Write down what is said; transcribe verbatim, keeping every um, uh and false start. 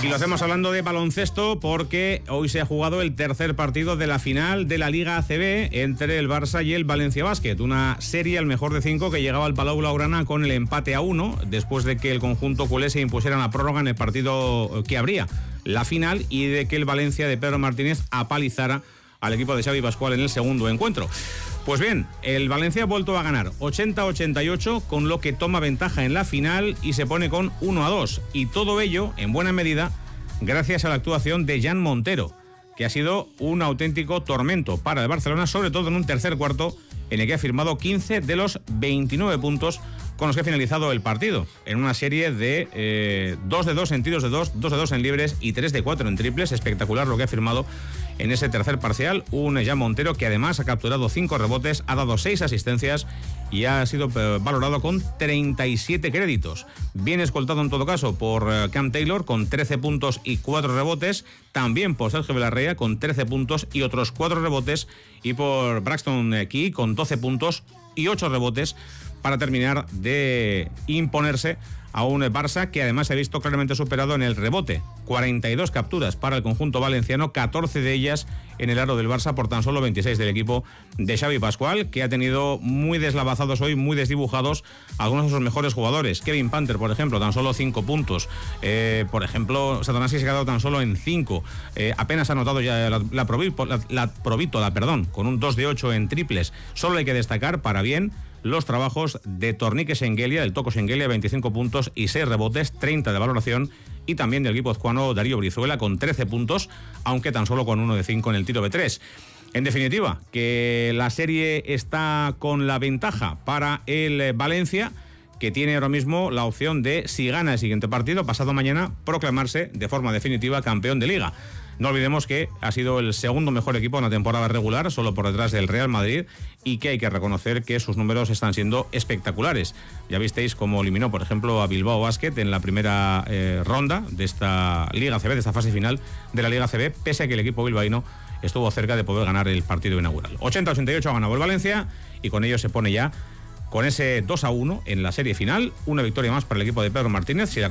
Y lo hacemos hablando de baloncesto porque hoy se ha jugado el tercer partido de la final de la Liga A C B entre el Barça y el Valencia Basket. Una serie al mejor de cinco que llegaba al Palau Blaugrana con el empate a uno después de que el conjunto culé se impusiera en la prórroga en el partido que abría la final y de que el Valencia de Pedro Martínez apalizara al equipo de Xavi Pascual en el segundo encuentro. Pues bien, el Valencia ha vuelto a ganar ochenta a ochenta y ocho, con lo que toma ventaja en la final y se pone con uno a dos. Y todo ello, en buena medida, gracias a la actuación de Jan Montero, que ha sido un auténtico tormento para el Barcelona, sobre todo en un tercer cuarto en el que ha firmado quince de los veintinueve puntos con los que ha finalizado el partido, en una serie de eh, dos de dos en tiros de dos, dos de dos en libres y tres de cuatro en triples. Espectacular lo que ha firmado en ese tercer parcial. Un Jan Montero que además ha capturado cinco rebotes, ha dado seis asistencias y ha sido valorado con treinta y siete créditos. Bien escoltado en todo caso por Cam Taylor con trece puntos y cuatro rebotes, también por Sergio Belarrea con trece puntos y otros cuatro rebotes, y por Braxton Key con doce puntos y ocho rebotes, para terminar de imponerse a un Barça que además se ha visto claramente superado en el rebote. cuarenta y dos capturas para el conjunto valenciano, catorce de ellas en el aro del Barça por tan solo veintiséis del equipo de Xavi Pascual, que ha tenido muy deslavazados hoy, muy desdibujados algunos de sus mejores jugadores. Kevin Panther, por ejemplo, tan solo cinco puntos. Eh, por ejemplo, Satoransky se ha quedado tan solo en cinco. Eh, apenas ha anotado ya la, la, la, la Provítola, perdón, con un dos de ocho en triples. Solo hay que destacar, para bien, los trabajos de Tornique Schengelia, del Toco Schengelia, veinticinco puntos y seis rebotes, treinta de valoración, y también del equipo azcuano Darío Brizuela con trece puntos, aunque tan solo con uno de cinco en el tiro de tres. En definitiva, que la serie está con la ventaja para el Valencia, que tiene ahora mismo la opción de, si gana el siguiente partido, pasado mañana, proclamarse de forma definitiva campeón de Liga. No olvidemos que ha sido el segundo mejor equipo en la temporada regular, solo por detrás del Real Madrid, y que hay que reconocer que sus números están siendo espectaculares. Ya visteis cómo eliminó, por ejemplo, a Bilbao Basket en la primera eh, ronda de esta Liga A C B, de esta fase final de la Liga A C B, pese a que el equipo bilbaíno estuvo cerca de poder ganar el partido inaugural. ochenta a ochenta y ocho ha ganado el Valencia, y con ello se pone ya con ese dos a uno en la serie final. Una victoria más para el equipo de Pedro Martínez. Si la